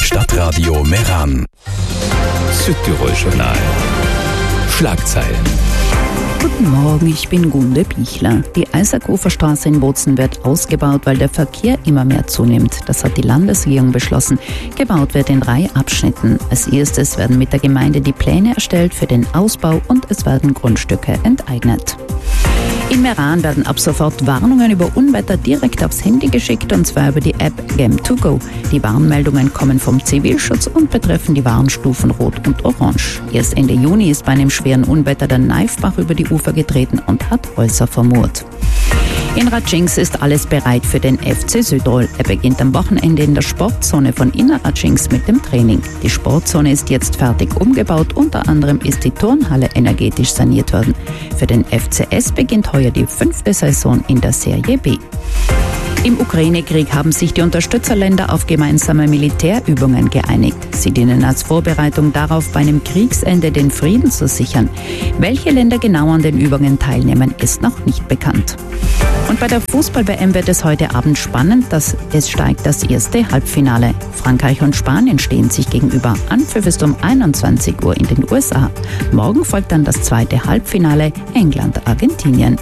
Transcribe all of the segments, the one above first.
Stadtradio Meran. Südtirol-Journal. Schlagzeilen. Guten Morgen, ich bin Gunde Bichler. Die Eisakofer-Straße in Bozen wird ausgebaut, weil der Verkehr immer mehr zunimmt. Das hat die Landesregierung beschlossen. Gebaut wird in 3 Abschnitten. Als erstes werden mit der Gemeinde die Pläne erstellt für den Ausbau und es werden Grundstücke enteignet. In Meran werden ab sofort Warnungen über Unwetter direkt aufs Handy geschickt, und zwar über die App Game2Go. Die Warnmeldungen kommen vom Zivilschutz und betreffen die Warnstufen Rot und Orange. Erst Ende Juni ist bei einem schweren Unwetter der Naifbach über die Ufer getreten und hat Häuser vermurt. In Ratschings ist alles bereit für den FC Südtirol. Er beginnt am Wochenende in der Sportzone von Innerratschings mit dem Training. Die Sportzone ist jetzt fertig umgebaut. Unter anderem ist die Turnhalle energetisch saniert worden. Für den FCS beginnt heuer die 5. Saison in der Serie B. Im Ukraine-Krieg haben sich die Unterstützerländer auf gemeinsame Militärübungen geeinigt. Sie dienen als Vorbereitung darauf, bei einem Kriegsende den Frieden zu sichern. Welche Länder genau an den Übungen teilnehmen, ist noch nicht bekannt. Und bei der Fußball-WM wird es heute Abend spannend, es steigt das erste Halbfinale. Frankreich und Spanien stehen sich gegenüber. Anpfiff ist um 21 Uhr in den USA. Morgen folgt dann das zweite Halbfinale England-Argentinien.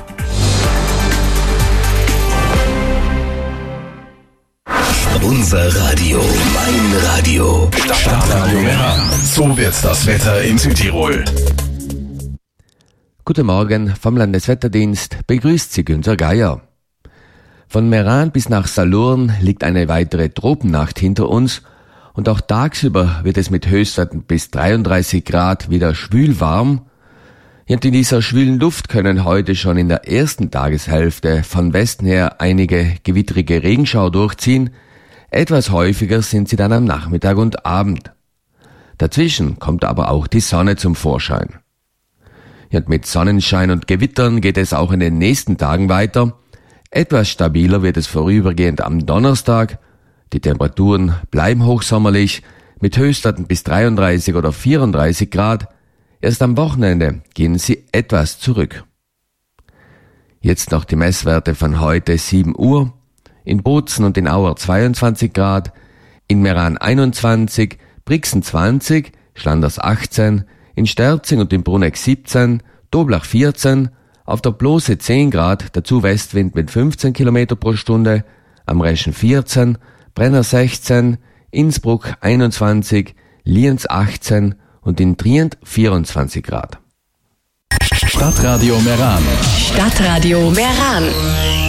Unser Radio, mein Radio. Stadtradio Meran. So wird das Wetter in Südtirol. Guten Morgen, vom Landeswetterdienst begrüßt Sie Günter Geier. Von Meran bis nach Salurn liegt eine weitere Tropennacht hinter uns und auch tagsüber wird es mit Höchstwerten bis 33 Grad wieder schwül warm. Und in dieser schwülen Luft können heute schon in der ersten Tageshälfte von Westen her einige gewittrige Regenschauer durchziehen. Etwas häufiger sind sie dann am Nachmittag und Abend. Dazwischen kommt aber auch die Sonne zum Vorschein. Und mit Sonnenschein und Gewittern geht es auch in den nächsten Tagen weiter. Etwas stabiler wird es vorübergehend am Donnerstag. Die Temperaturen bleiben hochsommerlich mit Höchstwerten bis 33 oder 34 Grad. Erst am Wochenende gehen sie etwas zurück. Jetzt noch die Messwerte von heute 7 Uhr. In Bozen und in Auer 22 Grad, in Meran 21, Brixen 20, Schlanders 18, in Sterzing und in Bruneck 17, Doblach 14, auf der Blose 10 Grad, dazu Westwind mit 15 km pro Stunde, am Reschen 14, Brenner 16, Innsbruck 21, Lienz 18 und in Trient 24 Grad. Stadtradio Meran. Stadtradio Meran.